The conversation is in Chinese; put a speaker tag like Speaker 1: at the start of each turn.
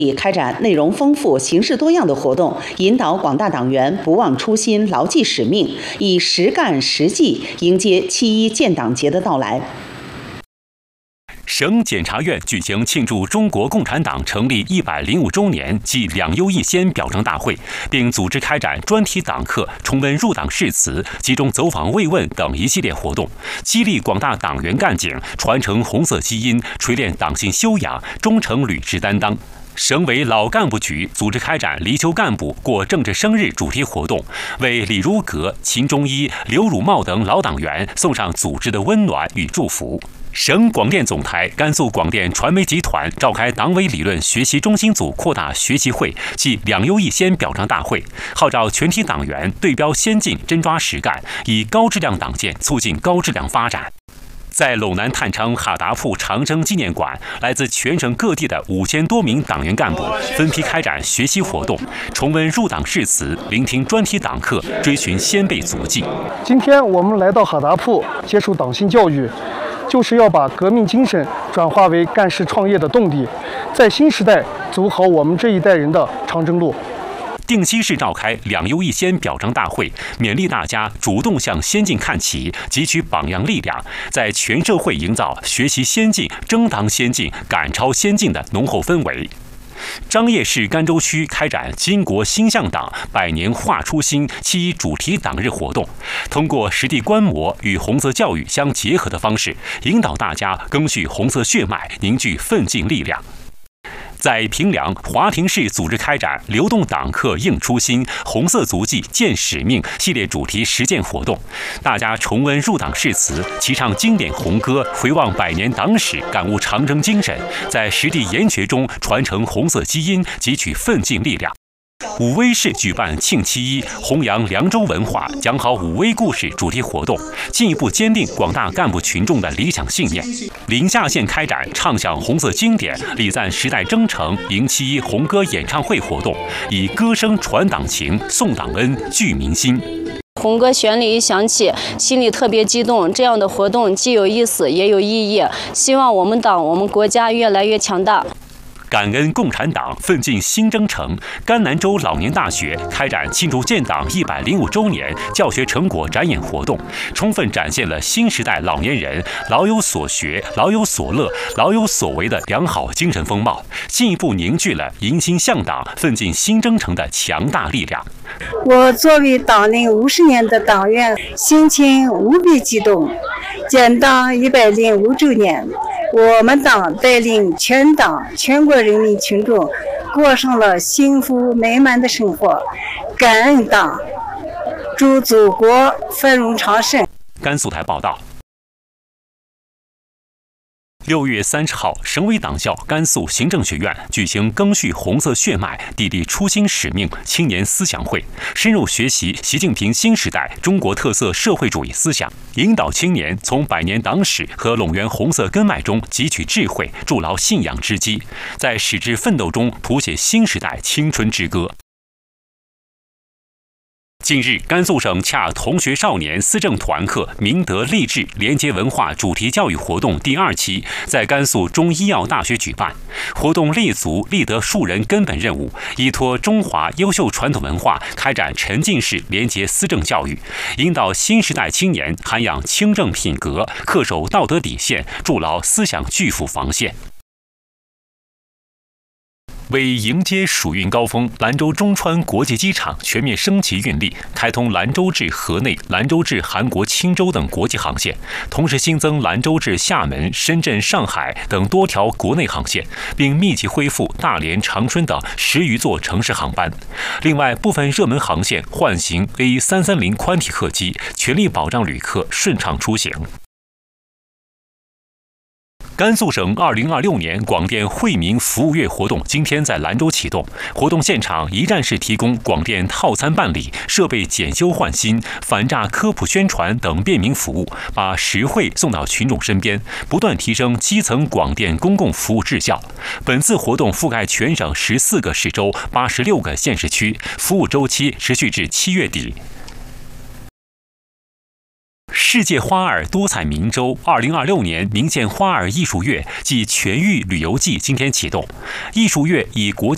Speaker 1: 以开展内容丰富、形式多样的活动，引导广大党员不忘初心、牢记使命，以实干实际迎接7·1建党节的到来。
Speaker 2: 省检察院举行庆祝中国共产党成立105周年暨2优1先表彰大会，并组织开展专题党课、重温入党誓词、集中走访慰问等一系列活动，激励广大党员干警传承红色基因，锤炼党性修养，忠诚履职担当。省委老干部局组织开展离休干部过政治生日主题活动，为李如阁、秦忠一、刘汝茂等老党员送上组织的温暖与祝福。省广电总台、甘肃广电传媒集团召开党委理论学习中心组扩大学习会暨2优1先表彰大会，号召全体党员对标先进，真抓实干，以高质量党建促进高质量发展。在陇南探昌哈达铺长征纪念馆，来自全省各地的5000多名党员干部分批开展学习活动，重温入党誓词，聆听专题党课，追寻先辈足迹。
Speaker 3: 今天我们来到哈达铺接受党性教育，就是要把革命精神转化为干事创业的动力，在新时代走好我们这一代人的长征路。
Speaker 2: 定西市召开2优1先表彰大会，勉励大家主动向先进看齐，汲取榜样力量，在全社会营造学习先进、争当先进、赶超先进的浓厚氛围。张掖市甘州区开展巾帼新向党、百年化初心7·1主题党日活动，通过实地观摩与红色教育相结合的方式，引导大家赓续红色血脉，凝聚奋进力量。在平凉，华亭市组织开展流动党课应初心、红色足迹见使命系列主题实践活动，大家重温入党誓词，齐唱经典红歌，回望100年党史，感悟长征精神，在实地研学中传承红色基因，汲取奋进力量。武威市举办庆7·1，弘扬凉州文化，讲好武威故事主题活动，进一步坚定广大干部群众的理想信念。临夏县开展唱响红色经典，礼赞时代征程迎7·1红歌演唱会活动，以歌声传党情，颂党恩，聚民心。
Speaker 4: 红歌旋律一响起，心里特别激动。这样的活动既有意思，也有意义。希望我们党、我们国家越来越强大。
Speaker 2: 感恩共产党，奋进新征程。甘南州老年大学开展庆祝建党105周年教学成果展演活动，充分展现了新时代老年人老有所学、老有所乐、老有所为的良好精神风貌，进一步凝聚了迎新向党、奋进新征程的强大力量。
Speaker 5: 我作为党龄50年的党员，心情无比激动。建党105周年，我们党带领全党全国人民群众过上了幸福美满的生活，感恩党，祝祖国繁荣昌盛。
Speaker 2: 甘肃台报道。6月30号，省委党校甘肃行政学院举行赓续红色血脉、砥砺初心使命青年思想会，深入学习习近平新时代中国特色社会主义思想，引导青年从100年党史和陇源红色根脉中汲取智慧，筑牢信仰之基，在矢志奋斗中谱写新时代青春之歌。近日，甘肃省洽同学少年思政团课明德励志廉洁文化主题教育活动第2期在甘肃中医药大学举办。活动立足立德树人根本任务，依托中华优秀传统文化，开展沉浸式廉洁思政教育，引导新时代青年涵养清正品格，恪守道德底线，筑牢思想巨斧防线。为迎接暑运高峰，兰州中川国际机场全面升级运力，开通兰州至河内、兰州至韩国钦州等国际航线，同时新增兰州至厦门、深圳、上海等多条国内航线，并密集恢复大连、长春等10余座城市航班。另外，部分热门航线换行 A330宽体客机，全力保障旅客顺畅出行。甘肃省2026年广电惠民服务月活动今天在兰州启动，活动现场一站式提供广电套餐办理、设备检修换新、反诈科普宣传等便民服务，把实惠送到群众身边，不断提升基层广电公共服务质效。本次活动覆盖全省14个市州、86个县市区，服务周期持续至7月底。世界花饵多彩明州2026年明县花饵艺术月暨全域旅游季今天启动。艺术月以国家